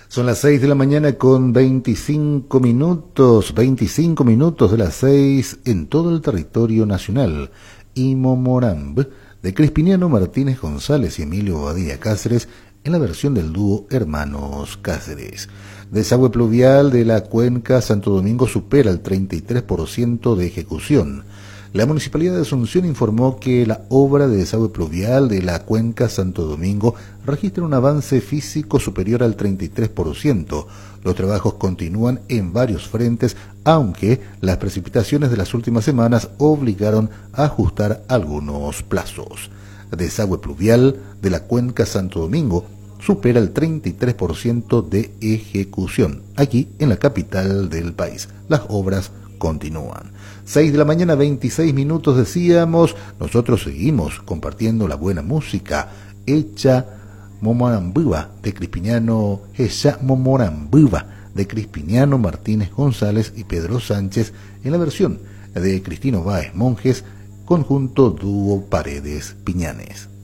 Son las 6 de la mañana con 25 minutos de las 6 en todo el territorio nacional. Imomoramb, de Crispiniano Martínez González y Emilio Badía Cáceres, en la versión del dúo Hermanos Cáceres. Desagüe pluvial de la cuenca Santo Domingo supera el 33% de ejecución. La Municipalidad de Asunción informó que la obra de desagüe pluvial de la cuenca Santo Domingo registra un avance físico superior al 33%. Los trabajos continúan en varios frentes, aunque las precipitaciones de las últimas semanas obligaron a ajustar algunos plazos. Desagüe pluvial de la cuenca Santo Domingo supera el 33% de ejecución, aquí en la capital del país. Las obras continúan. 6 de la mañana, 26 minutos decíamos, nosotros seguimos compartiendo la buena música hecha Momorambuba de Crispiniano, hecha Momorambuba de Crispiniano Martínez González y Pedro Sánchez en la versión de Cristino Báez Monjes, conjunto dúo Paredes Piñanes.